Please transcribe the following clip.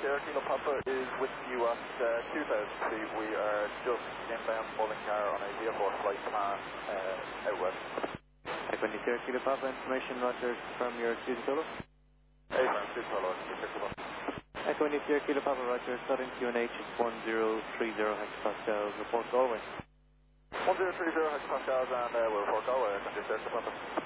Sierra Kilo Papa is with you at 2,000 feet. We are just inbound Mulling car on a VF4 flight plan out west. Echo Sierra Kilo Papa, information roger from your student solo. Hey, from student solo, Sierra Kilo Papa. Echo Sierra Kilo Papa, roger, Southern QNH 1030 hectopascals, report Galway. 1030 hectopascals and we'll report Galway, Echo Sierra Kilo Papa.